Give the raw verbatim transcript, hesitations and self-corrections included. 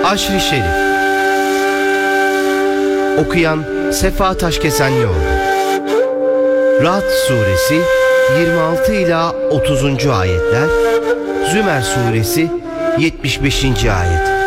Aşr-ı Şerif. Okuyan Sefa Taşkesenlioğlu. Ra'd Suresi yirmi altı ila otuzuncu ayetler, Zümer Suresi yetmiş beşinci ayet.